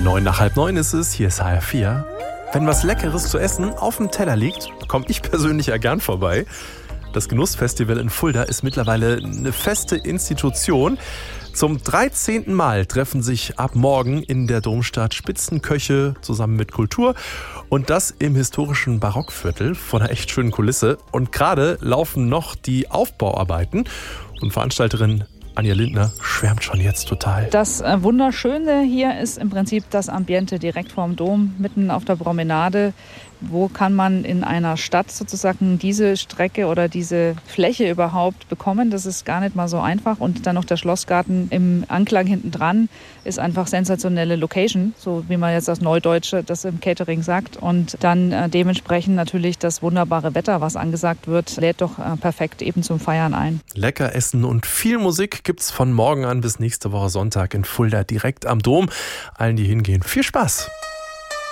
8:09 ist es, hier ist HR4. Wenn was Leckeres zu essen auf dem Teller liegt, komme ich persönlich ja gern vorbei. Das Genussfestival in Fulda ist mittlerweile eine feste Institution. Zum 13. Mal treffen sich ab morgen in der Domstadt Spitzenköche zusammen mit Kultur. Und das im historischen Barockviertel vor einer echt schönen Kulisse. Und gerade laufen noch die Aufbauarbeiten. Und Veranstalterin Anja Lindner schwärmt schon jetzt total. Das Wunderschöne hier ist im Prinzip das Ambiente direkt vorm Dom, mitten auf der Promenade. Wo kann man in einer Stadt sozusagen diese Strecke oder diese Fläche überhaupt bekommen? Das ist gar nicht mal so einfach. Und dann noch der Schlossgarten im Anklang hinten dran ist einfach sensationelle Location, so wie man jetzt das Neudeutsche das im Catering sagt. Und dann dementsprechend natürlich das wunderbare Wetter, was angesagt wird, lädt doch perfekt eben zum Feiern ein. Lecker essen und viel Musik gibt's von morgen an bis nächste Woche Sonntag in Fulda direkt am Dom. Allen, die hingehen, viel Spaß!